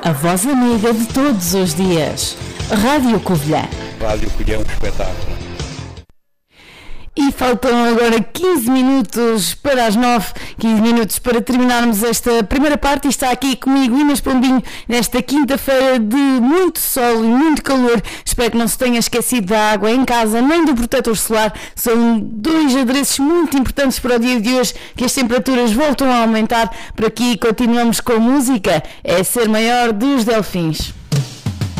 A voz amiga de todos os dias. Rádio Covilhã. Rádio Covilhã, um espetáculo. E faltam agora 15 minutos para as 9, 15 minutos para terminarmos esta primeira parte, e está aqui comigo Inês Pombinho nesta quinta-feira de muito sol e muito calor. Espero que não se tenha esquecido da água em casa, nem do protetor solar. São dois adereços muito importantes para o dia de hoje, que as temperaturas voltam a aumentar. Por aqui continuamos com música, é Ser Maior dos Delfins.